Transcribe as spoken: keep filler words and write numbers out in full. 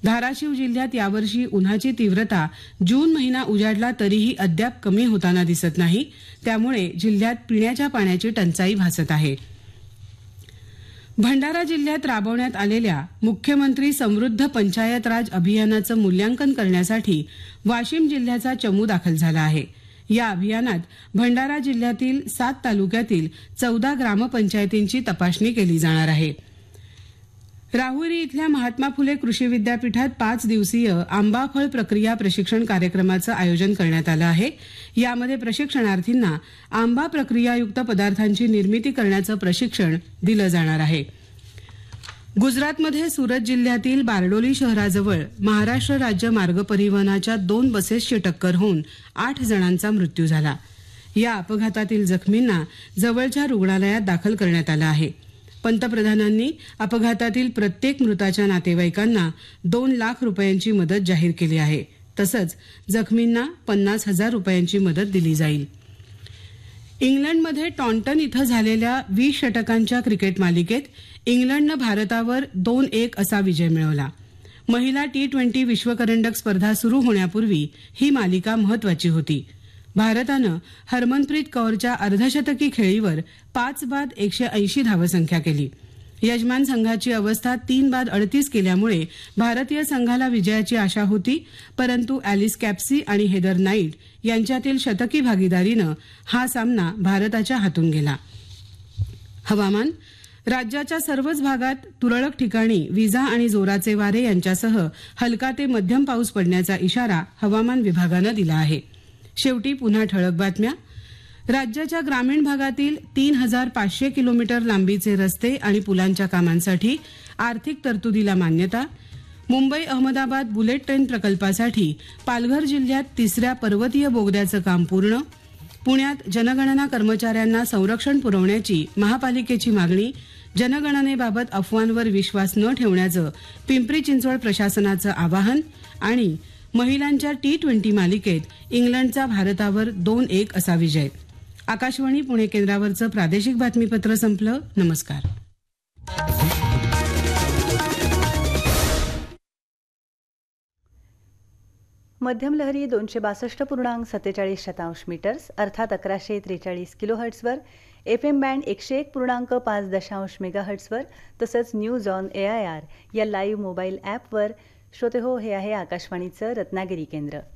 धाराशिव जिल्ह्यात यावर्षी उन्हाची तीव्रता जून महिना उजाडला तरीही अद्याप कमी होताना दिसत नाही, त्यामुळे जिल्ह्यात पिण्याच्या पाण्याची टंचाई भासत आहे. भंडारा जिल्ह्यात राबवण्यात आलेल्या मुख्यमंत्री समृद्ध पंचायत राज अभियानाचं मूल्यांकन करण्यासाठी वाशिम जिल्ह्याचा चमू दाखल झाला आहे. या अभियानात भंडारा जिल्ह्यातील सात तालुक्यातील चौदा ग्रामपंचायतींची तपासणी केली जाणार आहे. राहुरी इथल्या महात्मा फुले कृषी विद्यापीठात पाच दिवसीय आंबा फळ प्रक्रिया प्रशिक्षण कार्यक्रमाचं आयोजन करण्यात आलं आहे. यामध्ये प्रशिक्षणार्थींना आंबा प्रक्रियायुक्त पदार्थांची निर्मिती करण्याचं प्रशिक्षण दिलं जाणार आहे. गुजरातमध्ये सुरत जिल्ह्यातील बारडोली शहराजवळ महाराष्ट्र राज्य मार्ग परिवहनाच्या दोन बसेसची टक्कर होऊन आठ जणांचा मृत्यू झाला. या अपघातातील जखमींना जवळच्या रुग्णालयात दाखल करण्यात आलं आहे. पंतप्रधानांनी अपघातातील प्रत्येक मृताच्या नातेवाईकांना दोन लाख रुपयांची मदत जाहीर केली आहे. तसंच जखमींना पन्नास हजार रुपयांची मदत दिली जाईल. इंग्लंडमध्ये टॉन्टन इथं झालेल्या वीस षटकांच्या क्रिकेट मालिकेत इंग्लंडनं भारतावर दोन एक असा विजय मिळवला. महिला टी ट्वेंटी विश्वकरंडक स्पर्धा सुरू होण्यापूर्वी ही मालिका महत्वाची होती. भारतानं हरमनप्रीत कौरच्या अर्धशतकी खेळीवर पाच बाद एकशे ऐंशी धावसंख्या केली. यजमान संघाची अवस्था तीन बाद अडतीस केल्यामुळे भारतीय संघाला विजयाची आशा होती, परंतु अॅलिस कॅप्सी आणि हेदर नाईट यांच्यातील शतकी भागीदारीनं हा सामना भारताच्या हातून गेला. हवामान. राज्याच्या सर्वच भागात तुरळक ठिकाणी विजा आणि जोराचे वारे यांच्यासह हलका ते मध्यम पाऊस पडण्याचा इशारा हवामान विभागानं दिला आहे. शेवटी पुन्हा ठळक बातम्या. राज्याच्या ग्रामीण भागातील तीन हजार पाचशे किलोमीटर लांबीचे रस्ते आणि पुलांच्या कामांसाठी आर्थिक तरतुदीला मान्यता. मुंबई अहमदाबाद बुलेट ट्रेन प्रकल्पासाठी पालघर जिल्ह्यात तिसऱ्या पर्वतीय बोगद्याचं काम पूर्ण. पुण्यात जनगणना कर्मचाऱ्यांना संरक्षण पुरवण्याची महापालिकेची मागणी. जनगणनेबाबत अफवांवर विश्वास न ठेवण्याचं पिंपरी चिंचवड प्रशासनाचं आवाहन. आणि महिलांच्या टी ट्वेंटी मालिकेत इंग्लंडचा भारतावर दोन एक असा विजय. आकाशवाणी पुणे केंद्रावरचं प्रादेशिक बातमीपत्र संपलं. नमस्कार. मध्यम लहरी दोनशे बासष्ट पूर्णांक सत्तेचाळीस शतांश मीटर्स अर्थात अकराशे त्रेचाळीस किलोहर्ट्सवर, एफ एम बँड एकशे एक पूर्णांक पाच दशांश मेगाहर्ट्सवर तसंच news on A I R या लाईव्ह मोबाईल ॲपवर श्रोते हो, हे आहे आकाशवाणीचं रत्नागिरी केंद्र.